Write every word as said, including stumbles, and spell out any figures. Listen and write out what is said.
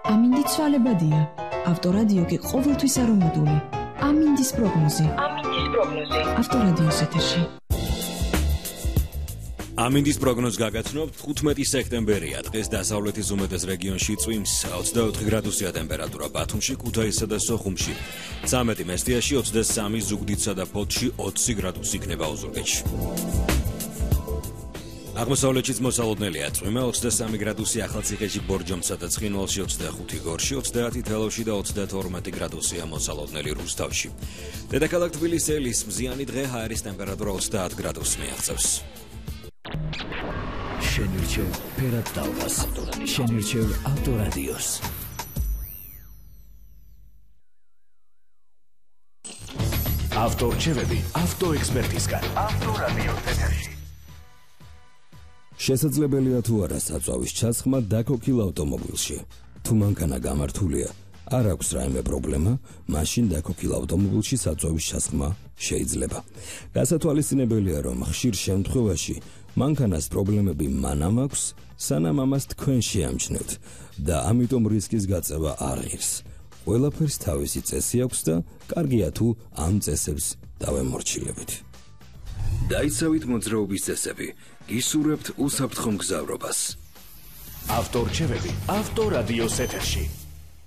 ამინდი ცვალებადია. ავტორადიო კი ყოველთვის არომატული. ამინდის პროგნოზი. ამინდის პროგნოზი. ავტორადიოს ეთერში. ამინდის პროგნოზს გაგაცნობთ ხუთმეტი სექტემბერია. დღეს დასავლეთის უმეტეს რეგიონში წვიმს ოცდაოთხი გრადუსია ტემპერატურა, ბათუმში, ქუთაისსა და სოხუმში. ცამეტი მესტიაში, ოცდასამი ზუგდიდსა და ფოთში ოცი გრადუსი იქნება ოზურგეთში. აღმოსავლეთშიც მოსალოდნელია წვიმა, ოცდასამი გრადუსი ახალციხეში, ბორჯომსა და ცხინვალში, ოცდახუთი გორში, ოცდაათი თელავში და ოცდათორმეტი გრადუსია მოსალოდნელი რუსთავში. დედაქალაქ თბილისელის მზიანი დღე ჰაერის ტემპერატურა ოცდაათ გრადუსს მიაღწევს. შენირჩევ ფერად დალგას, შენირჩევ ავტორადიოს. ავტორჩევები ავტოექსპერტისგან. ავტორადიოს ეთერში. შესაძლებელია თუ არა საწვავის ჩასხმა დაქოქილ ავტომობილში. თუ მანქანა გამართულია, არ აქვს რაიმე პრობლემა, მაშინ დაქოქილ ავტომობილში საწვავის ჩასხმა შეიძლება. გასათვალისწინებელია, რომ ხშირ შემთხვევაში მანქანას პრობლემები მანამ აქვს, სანამ ამას თქვენ შეამჩნევთ და ამიტომ რისკის გაწევა არ ღირს. ყველაფერს თავისი წესი აქვს და კარგია თუ ამ წესებს დავემორჩილებით. დაიცავით მოძრაობის წესები, გისურვებთ უსაფრთხო მგზავრობას. ავტორჩევები ავტორადიოს ეთერში.